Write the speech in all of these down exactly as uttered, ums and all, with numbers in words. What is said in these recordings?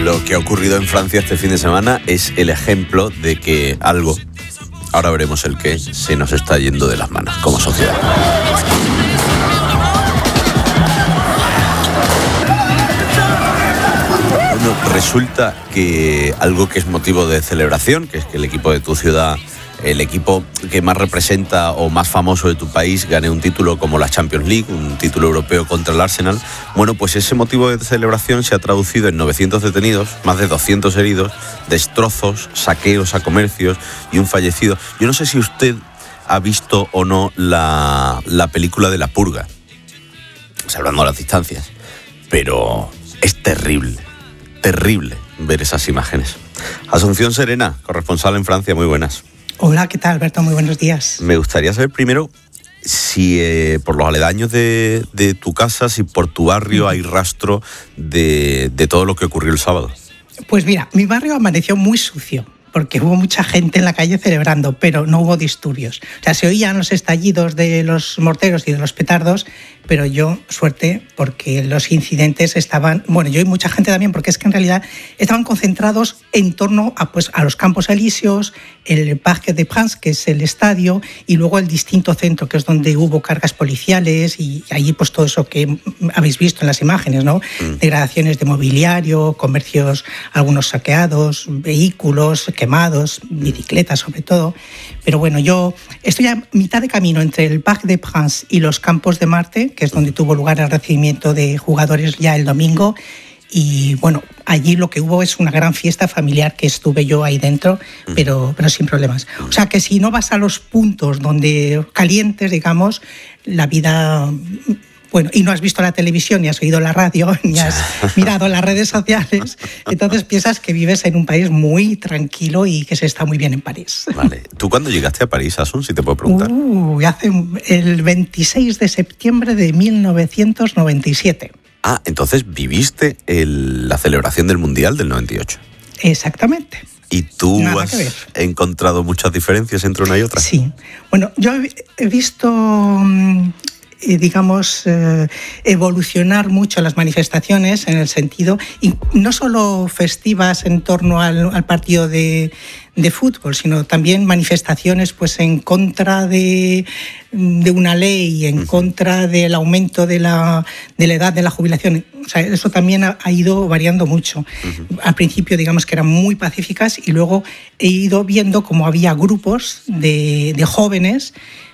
Lo que ha ocurrido en Francia este fin de semana es el ejemplo de que algo, ahora veremos el qué, se nos está yendo de las manos como sociedad. Bueno, resulta que algo que es motivo de celebración, que es que el equipo de tu ciudad, el equipo que más representa o más famoso de tu país, gane un título como la Champions League, un título europeo contra el Arsenal. Bueno, pues ese motivo de celebración se ha traducido en novecientos detenidos, más de doscientos heridos, destrozos, saqueos a comercios y un fallecido. Yo no sé si usted ha visto o no la, la película de La Purga, salvando las distancias, pero es terrible, terrible ver esas imágenes. Asunción Serena, corresponsal en Francia, muy buenas. Hola, ¿qué tal, Alberto? Muy buenos días. Me gustaría saber primero si eh, por los aledaños de, de tu casa, si por tu barrio hay rastro de, de todo lo que ocurrió el sábado. Pues mira, mi barrio amaneció muy sucio, porque hubo mucha gente en la calle celebrando, pero no hubo disturbios. O sea, se oían los estallidos de los morteros y de los petardos, pero yo, suerte, porque los incidentes estaban... Bueno, yo y mucha gente también, porque es que en realidad estaban concentrados en torno a, pues, a los Campos Elíseos, el Parc des Princes, que es el estadio, y luego el distinto centro, que es donde hubo cargas policiales, y allí pues todo eso que habéis visto en las imágenes, ¿no? Mm. Degradaciones de mobiliario, comercios, algunos saqueados, vehículos quemados, bicicletas sobre todo. Pero bueno, yo estoy a mitad de camino entre el Parc des Princes y los Campos de Marte, que es donde tuvo lugar el recibimiento de jugadores ya el domingo. Y bueno, allí lo que hubo es una gran fiesta familiar, que estuve yo ahí dentro, pero, pero sin problemas. O sea que si no vas a los puntos donde calientes, digamos, la vida... Bueno, y no has visto la televisión, ni has oído la radio, ni has mirado las redes sociales, entonces piensas que vives en un país muy tranquilo y que se está muy bien en París. Vale. ¿Tú cuándo llegaste a París, Asun, si te puedo preguntar? Uh, hace el veintiséis de septiembre de mil novecientos noventa y siete. Ah, entonces viviste el, la celebración del Mundial del noventa y ocho. Exactamente. ¿Y tú Nada has encontrado muchas diferencias entre una y otra? Sí. Bueno, yo he visto... digamos, eh, evolucionar mucho las manifestaciones en el sentido, y no solo festivas en torno al, al partido de, de fútbol, sino también manifestaciones pues en contra de, de una ley, en uh-huh. contra del aumento de la, de la edad de la jubilación. O sea, eso también ha, ha ido variando mucho. Uh-huh. Al principio, digamos que eran muy pacíficas, y luego he ido viendo cómo había grupos de, de jóvenes.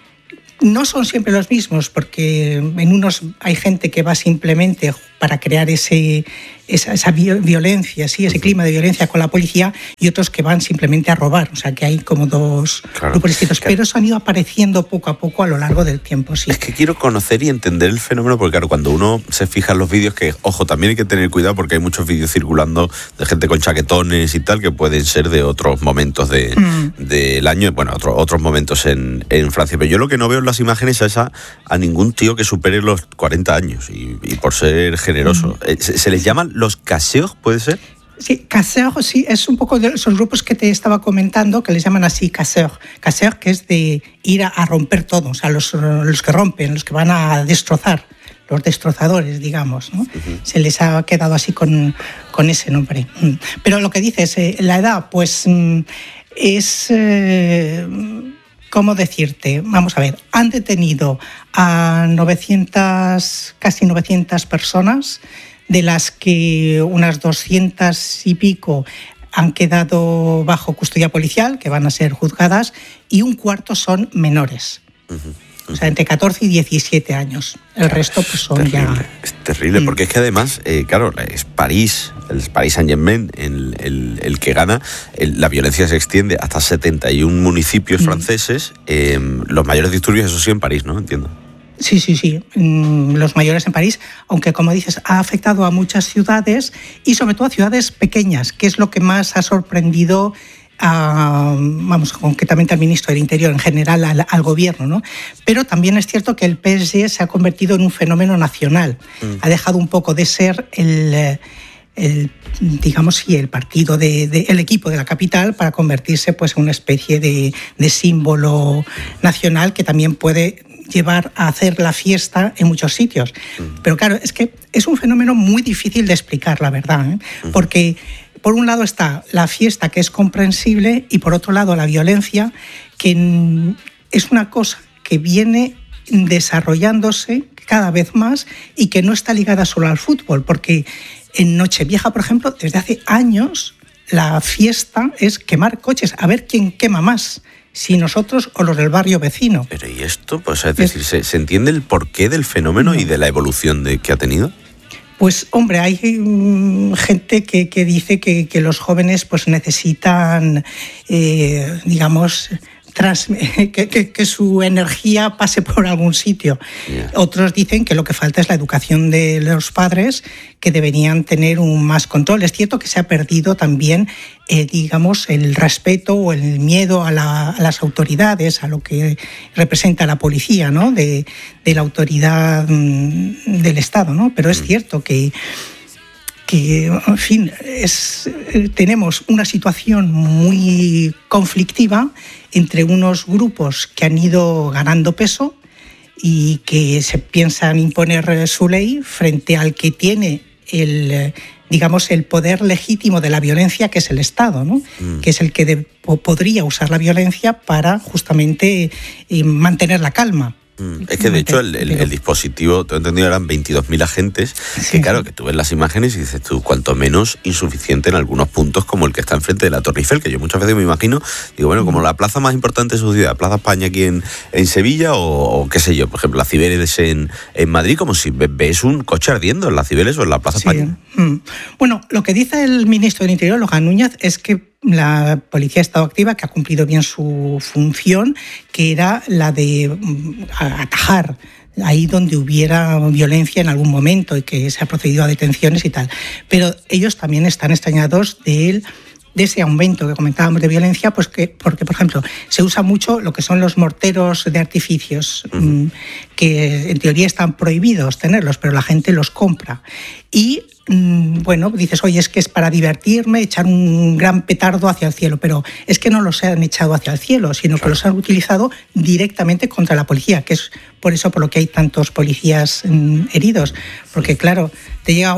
No son siempre los mismos, porque en unos hay gente que va simplemente para crear ese, esa, esa violencia, sí, ese clima de violencia con la policía, y otros que van simplemente a robar. O sea, que hay como dos claro, grupos distintos. Claro. Pero eso han ido apareciendo poco a poco a lo largo del tiempo, sí. Es que quiero conocer y entender el fenómeno, porque claro, cuando uno se fija en los vídeos, que, ojo, también hay que tener cuidado porque hay muchos vídeos circulando de gente con chaquetones y tal, que pueden ser de otros momentos de, mm. del año, bueno, otro, otros momentos en, en Francia. Pero yo lo que no veo en las imágenes es a, a ningún tío que supere los cuarenta años, y, y por ser generoso. Mm. ¿Se, se les llaman los casseurs, puede ser? Sí, casseurs, sí, es un poco de esos grupos que te estaba comentando, que les llaman así casseurs. Casseurs, que es de ir a, a romper todo, o sea, los, los que rompen, los que van a destrozar, los destrozadores, digamos, ¿no? Uh-huh. Se les ha quedado así con, con ese nombre. Pero lo que dices, eh, la edad, pues es... Eh, ¿Cómo decirte? Vamos a ver, han detenido a novecientas, casi novecientas personas, de las que unas doscientas y pico han quedado bajo custodia policial, que van a ser juzgadas, y un cuarto son menores. Uh-huh, uh-huh. O sea, entre catorce y diecisiete años. El claro, resto pues son terrible, ya... Es terrible, mm. porque es que además, eh, claro, es París, el Paris Saint-Germain, el, el, el que gana, el, la violencia se extiende hasta setenta y un municipios mm. franceses, eh, los mayores disturbios, eso sí, en París, ¿no? Entiendo. Sí, sí, sí, los mayores en París, aunque como dices, ha afectado a muchas ciudades y sobre todo a ciudades pequeñas, que es lo que más ha sorprendido a, vamos, concretamente al ministro del Interior, en general al, al gobierno, ¿no? Pero también es cierto que el P S G se ha convertido en un fenómeno nacional, mm. ha dejado un poco de ser el... el digamos sí, el partido de, de el equipo de la capital para convertirse pues en una especie de, de símbolo nacional que también puede llevar a hacer la fiesta en muchos sitios. Mm. Pero claro, es que es un fenómeno muy difícil de explicar, la verdad, ¿eh? Porque por un lado está la fiesta, que es comprensible, y por otro lado la violencia, que es una cosa que viene desarrollándose cada vez más y que no está ligada solo al fútbol, porque en Nochevieja, por ejemplo, desde hace años la fiesta es quemar coches, a ver quién quema más, si nosotros o los del barrio vecino. Pero ¿y esto? Pues es decir, ¿se, se entiende el porqué del fenómeno no. y de la evolución de, que ha tenido? Pues hombre, hay um, gente que, que dice que, que los jóvenes pues necesitan, eh, digamos, Tras, que, que, que su energía pase por algún sitio. Yeah. Otros dicen que lo que falta es la educación de los padres, que deberían tener un más control. Es cierto que se ha perdido también, eh, digamos, el respeto o el miedo a, la, a las autoridades, a lo que representa la policía, ¿no? De, de la autoridad mm, del Estado, ¿no? Pero es mm. cierto que que, en fin, es, tenemos una situación muy conflictiva entre unos grupos que han ido ganando peso y que se piensan imponer su ley frente al que tiene el, digamos, el poder legítimo de la violencia, que es el Estado, ¿no? Mm. Que es el que de, podría usar la violencia para justamente eh, mantener la calma. Es que de hecho el, el, el dispositivo, te he entendido, eran veintidós mil agentes, sí. que claro, que tú ves las imágenes y dices tú, cuanto menos insuficiente en algunos puntos como el que está enfrente de la Torre Eiffel, que yo muchas veces me imagino, digo, bueno, como la plaza más importante de su ciudad, Plaza España aquí en, en Sevilla, o, o qué sé yo, por ejemplo, la Cibeles en, en Madrid, como si ves un coche ardiendo en la Cibeles o en la Plaza sí. España. Bueno, lo que dice el ministro del Interior, Logan Núñez, es que la policía ha estado activa, que ha cumplido bien su función, que era la de atajar ahí donde hubiera violencia en algún momento y que se ha procedido a detenciones y tal. Pero ellos también están extrañados de él, de ese aumento que comentábamos de violencia, pues que, porque, por ejemplo, se usa mucho lo que son los morteros de artificios, uh-huh. que en teoría están prohibidos tenerlos, pero la gente los compra. Y bueno, dices, oye, es que es para divertirme, echar un gran petardo hacia el cielo, pero es que no los han echado hacia el cielo, sino claro. que los han utilizado directamente contra la policía, que es por eso por lo que hay tantos policías mm, heridos, porque claro, te llega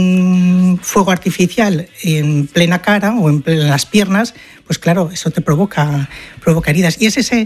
un fuego artificial en plena cara o en, en las piernas, pues claro, eso te provoca, provoca heridas. Y es ese...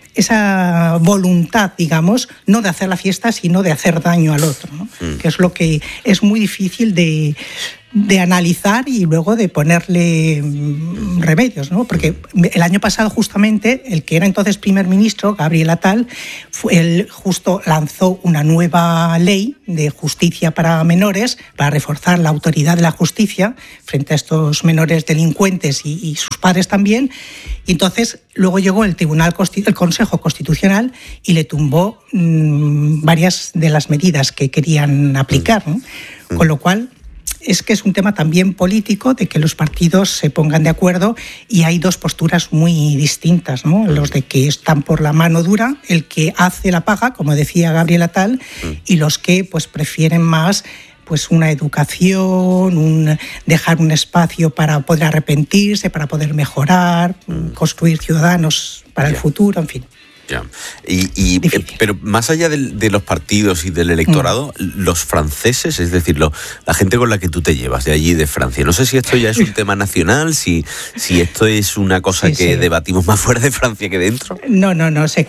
esa voluntad, digamos, no de hacer la fiesta, sino de hacer daño al otro, ¿no? Mm. Que es lo que es muy difícil de, de analizar y luego de ponerle remedios, ¿no? Porque el año pasado, justamente, el que era entonces primer ministro, Gabriel Attal, fue, él justo lanzó una nueva ley de justicia para menores, para reforzar la autoridad de la justicia frente a estos menores delincuentes y, y sus padres también. Y entonces luego llegó el Tribunal, el Consejo Constitucional y le tumbó mmm, varias de las medidas que querían aplicar, ¿no? Mm. Con lo cual es que es un tema también político de que los partidos se pongan de acuerdo y hay dos posturas muy distintas, ¿no? Los de que están por la mano dura, el que hace la paga, como decía Gabriel Attal, mm. y los que pues prefieren más pues una educación, un dejar un espacio para poder arrepentirse, para poder mejorar, mm. construir ciudadanos para yeah. el futuro, en fin. Ya. Y, y pero más allá de, de los partidos y del electorado, mm. los franceses, es decir, lo, la gente con la que tú te llevas de allí, de Francia, no sé si esto ya es un tema nacional, si, si esto es una cosa sí, que sí. debatimos más fuera de Francia que dentro. No, no, no, se...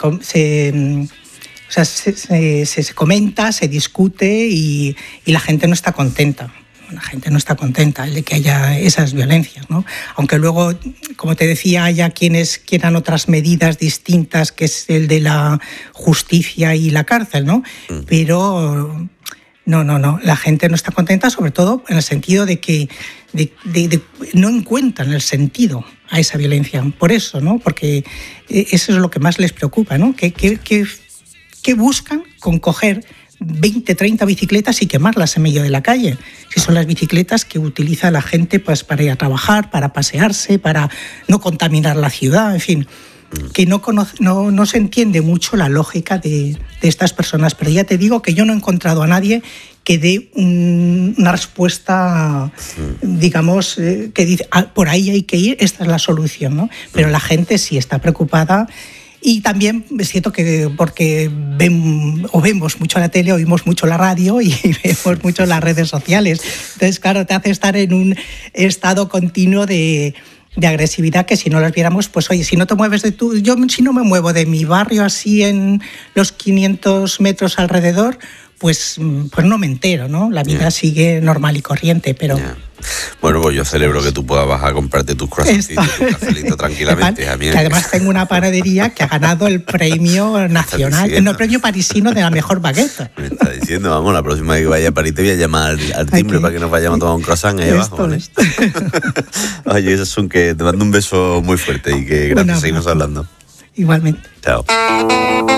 se O sea, se, se, se comenta, se discute y, y la gente no está contenta. La gente no está contenta de que haya esas violencias, ¿no? Aunque luego, como te decía, haya quienes quieran otras medidas distintas, que es el de la justicia y la cárcel, ¿no? Mm. Pero no, no, no. La gente no está contenta, sobre todo en el sentido de que de, de, de, no encuentran el sentido a esa violencia. Por eso, ¿no? Porque eso es lo que más les preocupa, ¿no? Que, que, que ¿Qué buscan con coger veinte, treinta bicicletas y quemarlas en medio de la calle? Si son las bicicletas que utiliza la gente pues, para ir a trabajar, para pasearse, para no contaminar la ciudad, en fin, que no, conoce, no, no se entiende mucho la lógica de, de estas personas. Pero ya te digo que yo no he encontrado a nadie que dé un, una respuesta, digamos, eh, que dice, ah, por ahí hay que ir, esta es la solución, ¿no? Pero la gente sí está preocupada. Y también siento que porque ven, o vemos mucho la tele, oímos mucho la radio y vemos mucho las redes sociales. Entonces, claro, te hace estar en un estado continuo de, de agresividad que si no las viéramos, pues oye, si no te mueves de tu... Yo si no me muevo de mi barrio así en los quinientos metros alrededor, pues, pues no me entero, ¿no? La vida yeah. sigue normal y corriente, pero... Yeah. Bueno, pues yo celebro que tú puedas bajar a comprarte tus croissants y tu cafelito tranquilamente. A mí que además tengo una panadería que ha ganado el premio nacional, no, el premio parisino de la mejor baguette. Me está diciendo, vamos, la próxima vez que vaya a París te voy a llamar al, al timbre okay. para que nos vayamos a tomar un croissant ahí esto, abajo. Esto. Oye, Asun, que te mando un beso muy fuerte y que gracias por seguirnos hablando. Igualmente. Chao.